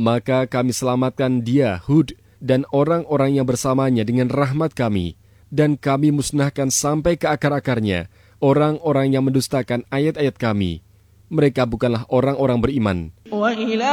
Maka kami selamatkan dia, Hud, dan orang-orang yang bersamanya dengan rahmat kami, dan kami musnahkan sampai ke akar-akarnya orang-orang yang mendustakan ayat-ayat kami. Mereka bukanlah orang-orang beriman.